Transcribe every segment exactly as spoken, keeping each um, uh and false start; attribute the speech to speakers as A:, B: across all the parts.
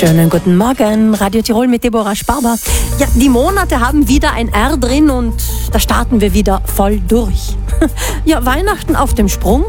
A: Schönen guten Morgen, Radio Tirol mit Deborah Sparber. Ja, die Monate haben wieder ein R drin und da starten wir wieder voll durch. Ja, Weihnachten auf dem Sprung.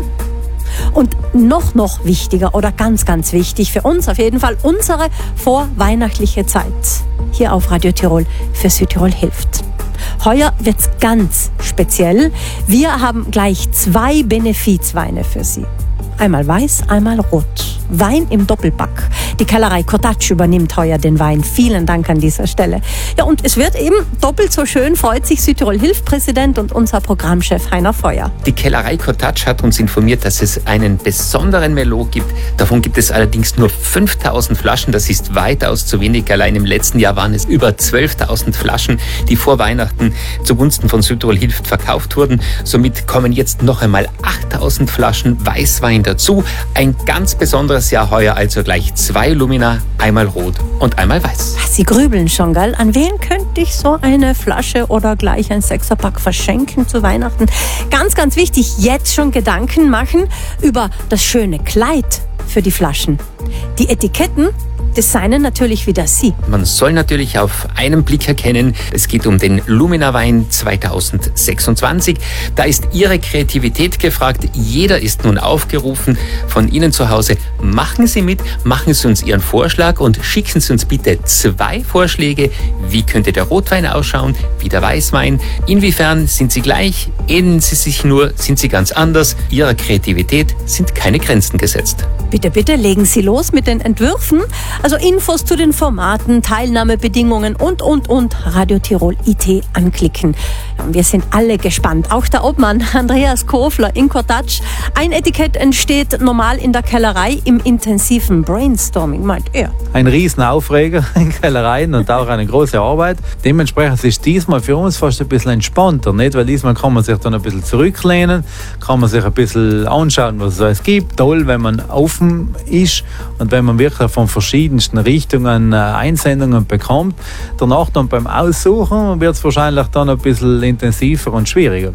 A: Und noch, noch wichtiger oder ganz, ganz wichtig für uns auf jeden Fall unsere vorweihnachtliche Zeit hier auf Radio Tirol für Südtirol hilft. Heuer wird's ganz speziell. Wir haben gleich zwei Benefizweine für Sie. Einmal weiß, einmal rot. Wein im Doppelpack. Die Kellerei Cottage übernimmt heuer den Wein. Vielen Dank an dieser Stelle. Ja, und es wird eben doppelt so schön, freut sich Südtirol Hilf-Präsident und unser Programmchef Heiner Feuer.
B: Die Kellerei Cottage hat uns informiert, dass es einen besonderen Merlot gibt. Davon gibt es allerdings nur fünftausend Flaschen. Das ist weitaus zu wenig. Allein im letzten Jahr waren es über zwölftausend Flaschen, die vor Weihnachten zugunsten von Südtirol Hilft verkauft wurden. Somit kommen jetzt noch einmal achttausend Flaschen Weißwein dazu. Ein ganz besonderes Jahr heuer, also gleich zwei Lumina, einmal rot und einmal weiß.
A: Sie grübeln schon, gell? An wen könnte ich so eine Flasche oder gleich ein Sechserpack verschenken zu Weihnachten? Ganz, ganz wichtig, jetzt schon Gedanken machen über das schöne Kleid für die Flaschen. Die Etiketten designen natürlich wieder Sie.
B: Man soll natürlich auf einen Blick erkennen, es geht um den Lumina-Wein zweitausendsechsundzwanzig. Da ist Ihre Kreativität gefragt. Jeder ist nun aufgerufen. Von Ihnen zu Hause, machen Sie mit, machen Sie uns Ihren Vorschlag und schicken Sie uns bitte zwei Vorschläge. Wie könnte der Rotwein ausschauen, wie der Weißwein? Inwiefern sind Sie gleich? Ähneln Sie sich nur? Sind Sie ganz anders? Ihrer Kreativität sind keine Grenzen gesetzt.
A: Bitte, bitte legen Sie los mit den Entwürfen. Also Infos zu den Formaten, Teilnahmebedingungen und, und, und Radio Tirol I T anklicken. Und wir sind alle gespannt. Auch der Obmann Andreas Kofler in Cottage. Ein Etikett entsteht normal in der Kellerei im intensiven Brainstorming, meint er.
C: Ein Riesenaufreger in Kellereien und auch eine große Arbeit. Dementsprechend ist diesmal für uns fast ein bisschen entspannter, nicht? Weil diesmal kann man sich dann ein bisschen zurücklehnen, kann man sich ein bisschen anschauen, was es alles gibt. Toll, wenn man offen ist und wenn man wirklich von verschiedensten Richtungen äh, Einsendungen bekommt. Danach dann beim Aussuchen wird es wahrscheinlich dann ein bisschen intensiver und schwieriger.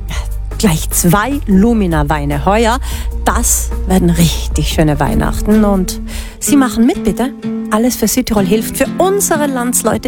A: Gleich zwei Lumina-Weine heuer. Das werden richtig schöne Weihnachten. Und Sie machen mit, bitte. Alles für Südtirol hilft für unsere Landsleute